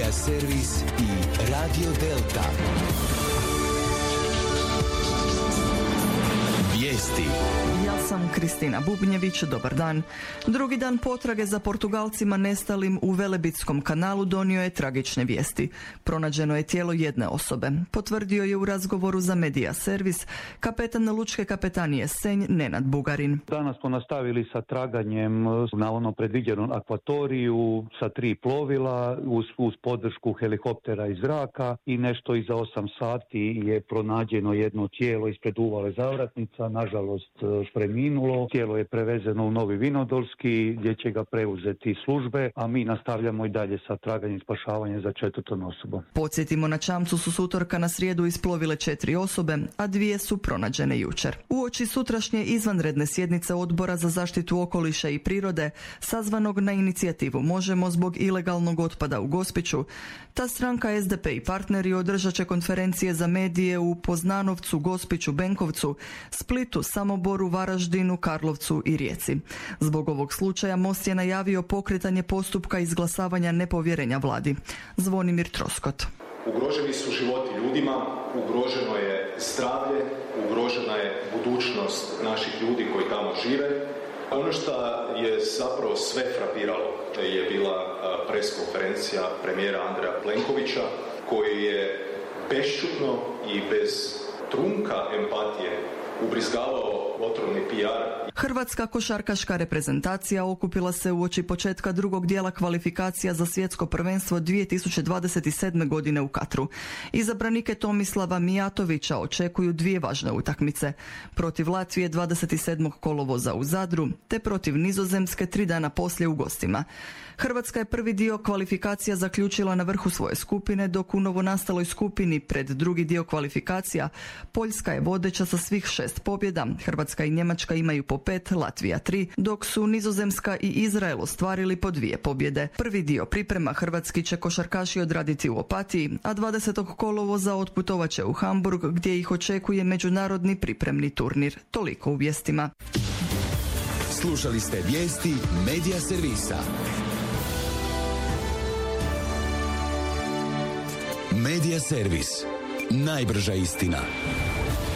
Media Servis i Radio Delta. Vijesti. Ja sam Kristina Bubnjević, dobar dan. Drugi dan potrage za Portugalcima nestalim u Velebitskom kanalu donio je tragične vijesti. Pronađeno je tijelo jedne osobe. Potvrdio je u razgovoru za Media Servis kapetan Lučke kapetanije Senj Nenad Bugarin. Danas smo nastavili sa traganjem na onom predviđenom akvatoriju sa 3 plovila uz podršku helikoptera iz zraka i nešto iza 8 sati je pronađeno jedno tijelo ispred uvale Zavratnica, nažalost preminulo. Tijelo je prevezeno u Novi Vinodolski gdje će ga preuzeti službe, a mi nastavljamo i dalje sa traganjem i spašavanjem za 4. osobom. Podsjetimo, na čamcu su s utorka na srijedu isplovile 4 osobe, a 2 su pronađene jučer. Uoči sutrašnje izvanredne sjednice Odbora za zaštitu okoliša i prirode, sazvanog na inicijativu Možemo zbog ilegalnog otpada u Gospiću, ta stranka SDP i partneri održat će konferencije za medije u Poznanovcu, Gospiću, Benkovcu, Splitu, Samoboru, Varaždinu, Karlovcu i Rijeci. Zbog ovog slučaja Most je najavio pokretanje postupka izglasavanja nepovjerenja vladi. Zvonimir Troskot. Ugroženi su životi ljudima, ugroženo je zdravlje, ugrožena je budućnost naših ljudi koji tamo žive. Ono što je zapravo sve frapiralo je bila preskonferencija premijera Andreja Plenkovića, koji je bešćutno i bez trunka empatije ubrizgavao otrovni PR. Hrvatska košarkaška reprezentacija okupila se uoči početka drugog dijela kvalifikacija za svjetsko prvenstvo 2027. godine u Katru. Izabranike Tomislava Mijatovića očekuju 2 važne utakmice. Protiv Latvije 27. kolovoza u Zadru, te protiv Nizozemske 3 dana poslije u gostima. Hrvatska je prvi dio kvalifikacija zaključila na vrhu svoje skupine, dok u novonastaloj skupini pred drugi dio kvalifikacija Poljska je vodeća sa svih 6 pobjeda. Hrvatska i Njemačka imaju po 5, Latvija 3, dok su Nizozemska i Izrael ostvarili po 2 pobjede. Prvi dio priprema hrvatski će košarkaši odraditi u Opatiji, a 20. kolovoza otputovat će u Hamburg, gdje ih očekuje međunarodni pripremni turnir. Toliko u vijestima. Slušali ste vijesti Media Servisa. Media Servis. Najbrža istina.